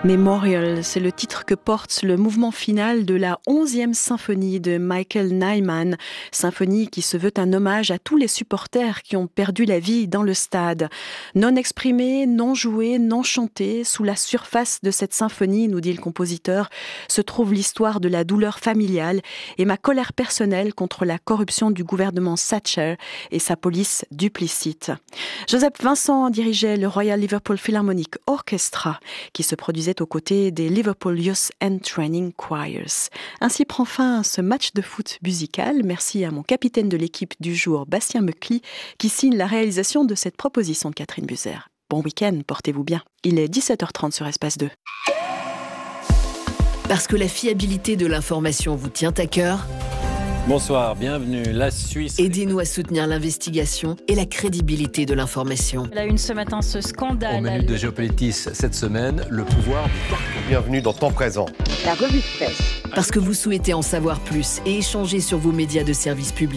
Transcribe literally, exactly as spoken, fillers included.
Memorial, c'est le titre que porte le mouvement final de la onzième symphonie de Michael Nyman, symphonie qui se veut un hommage à tous les supporters qui ont perdu la vie dans le stade. Non exprimé, non joué, non chanté, sous la surface de cette symphonie, nous dit le compositeur, se trouve l'histoire de la douleur familiale et ma colère personnelle contre la corruption du gouvernement Thatcher et sa police duplicite. Joseph Vincent dirigeait le Royal Liverpool Philharmonic Orchestra, qui se produisait aux côtés des Liverpool Youth and Training Choirs. Ainsi prend fin ce match de foot musical. Merci à mon capitaine de l'équipe du jour, Bastien Mecly, qui signe la réalisation de cette proposition de Catherine Buser. Bon week-end, portez-vous bien. Il est dix-sept heures trente sur Espace deux. Parce que la fiabilité de l'information vous tient à cœur. Bonsoir, bienvenue. La Suisse. Aidez-nous à soutenir l'investigation et la crédibilité de l'information. La une ce matin, ce scandale. Au menu de Géopolitis cette semaine, le pouvoir du carton. Bienvenue dans Temps Présent. La revue de presse. Parce que vous souhaitez en savoir plus et échanger sur vos médias de service public.